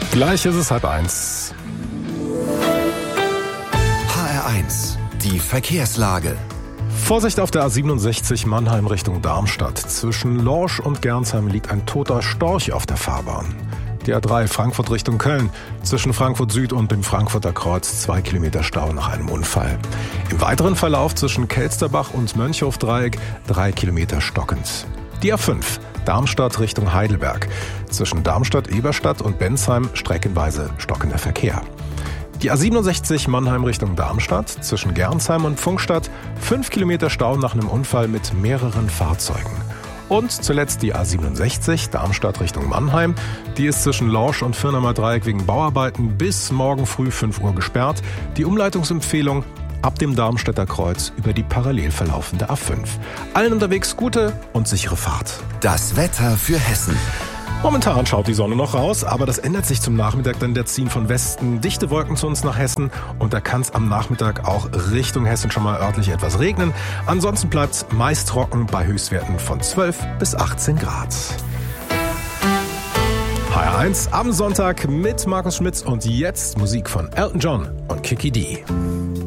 Gleich ist es 12:30. HR1, die Verkehrslage. Vorsicht auf der A67 Mannheim Richtung Darmstadt. Zwischen Lorsch und Gernsheim liegt ein toter Storch auf der Fahrbahn. Die A3 Frankfurt Richtung Köln. Zwischen Frankfurt Süd und dem Frankfurter Kreuz 2 Kilometer Stau nach einem Unfall. Im weiteren Verlauf zwischen Kelsterbach und Mönchhofdreieck 3 Kilometer stockend. Die A5 Darmstadt Richtung Heidelberg. Zwischen Darmstadt-Eberstadt und Bensheim streckenweise stockender Verkehr. Die A67 Mannheim Richtung Darmstadt, zwischen Gernsheim und Pfungstadt, 5 Kilometer Stau nach einem Unfall mit mehreren Fahrzeugen. Und zuletzt die A67 Darmstadt Richtung Mannheim. Die ist zwischen Lorsch und Firnamer Dreieck wegen Bauarbeiten bis morgen früh 5 Uhr gesperrt. Die Umleitungsempfehlung ab dem Darmstädter Kreuz über die parallel verlaufende A5. Allen unterwegs gute und sichere Fahrt. Das Wetter für Hessen. Momentan schaut die Sonne noch raus, aber das ändert sich zum Nachmittag, denn der ziehen von Westen dichte Wolken zu uns nach Hessen und da kann es am Nachmittag auch Richtung Hessen schon mal örtlich etwas regnen. Ansonsten bleibt es meist trocken bei Höchstwerten von 12 bis 18 Grad. HR1 am Sonntag mit Markus Schmitz und jetzt Musik von Elton John und Kiki D.